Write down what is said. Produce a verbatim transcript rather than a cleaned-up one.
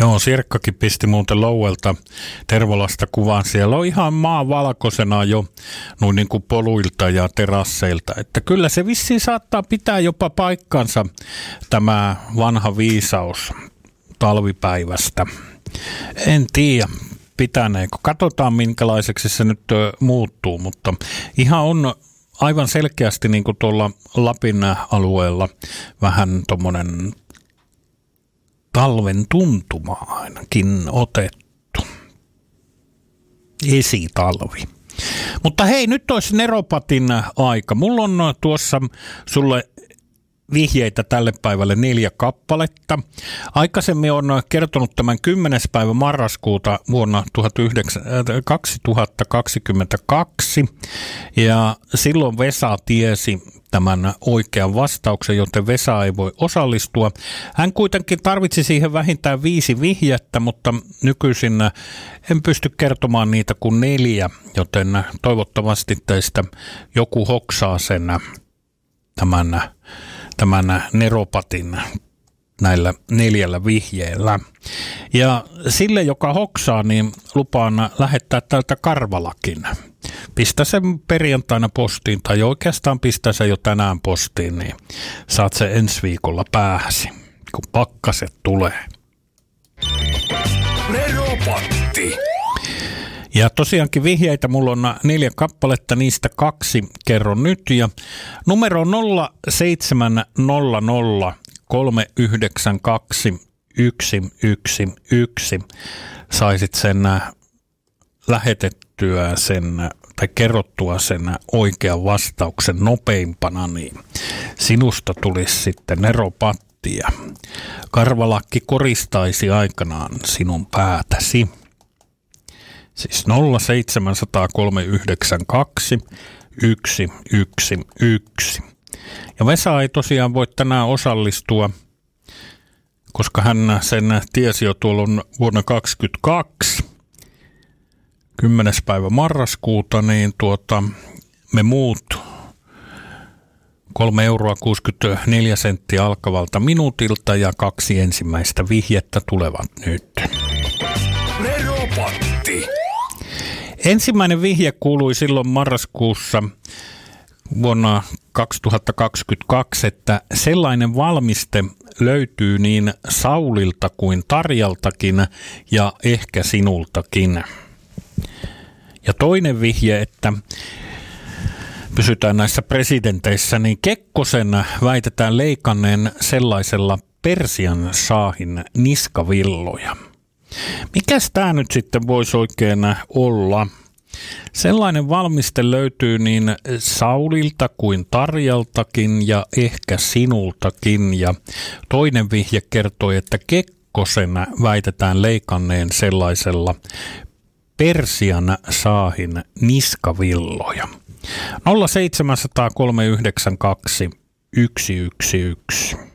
Joo, Sirkkakin pisti muuten Louelta Tervolasta kuvan. Siellä on ihan maa valkoisena jo noin niin kuin poluilta ja terasseilta. Että kyllä se vissiin saattaa pitää jopa paikkansa tämä vanha viisaus talvipäivästä. En tiedä pitäneekö. Katsotaan minkälaiseksi se nyt muuttuu, mutta ihan on aivan selkeästi niin kuin tuolla Lapin alueella vähän tommonen talven tuntuma ainakin otettu. Esitalvi. Mutta hei, nyt olisi Neropatin aika. Mulla on tuossa sulle vihjeitä tälle päivälle neljä kappaletta. Aikaisemmin on kertonut tämän kymmenes päivä marraskuuta vuonna kaksituhattakaksikymmentäkaksi ja silloin Vesa tiesi tämän oikean vastauksen, joten Vesa ei voi osallistua. Hän kuitenkin tarvitsi siihen vähintään viisi vihjettä, mutta nykyisin en pysty kertomaan niitä kuin neljä, joten toivottavasti teistä joku hoksaa sen tämän tämän Neropatin näillä neljällä vihjeellä. Ja sille, joka hoksaa, niin lupaan lähettää tältä Karvalakin. Pistä sen perjantaina postiin, tai oikeastaan pistä se jo tänään postiin, niin saat sen ensi viikolla päähäsi, kun pakkaset tulee. Neropatti. Ja tosiaankin vihjeitä mulla on neljä kappaletta, niistä kaksi kerron nyt. Ja numero nolla seitsemän nolla nolla kolme yhdeksän kaksi yksi yksi yksi. Saisit sen lähetettyä sen tai kerrottua sen oikean vastauksen nopeimpana, niin sinusta tulisi sitten Neropatti ja Karvalakki koristaisi aikanaan sinun päätäsi. Siis nolla seitsemän nolla nolla kolme yhdeksän kaksi yksi yksi yksi. Ja Vesa ei tosiaan voi tänään osallistua, koska hän sen tiesi jo tuolla vuonna kaksikymmentäkaksi, kymmenes päivä marraskuuta, niin tuota, me muut kolme euroa kuusikymmentäneljä senttiä alkavalta minuutilta ja kaksi ensimmäistä vihjettä tulevat nyt. Neropatti. Ensimmäinen vihje kuului silloin marraskuussa vuonna kaksituhattakaksikymmentäkaksi, että sellainen valmiste löytyy niin Saulilta kuin Tarjaltakin ja ehkä sinultakin. Ja toinen vihje, että pysytään näissä presidenteissä, niin Kekkosen väitetään leikanneen sellaisella Persian shaahin niskavilloja. Mikäs tämä nyt sitten voisi oikein olla? Sellainen valmiste löytyy niin Saulilta kuin Tarjaltakin ja ehkä sinultakin. Ja toinen vihje kertoi, että Kekkosen väitetään leikanneen sellaisella Persian shaahin niskavilloja. nolla seitsemän nolla nolla kolme yhdeksän kaksi yksi yksi yksi.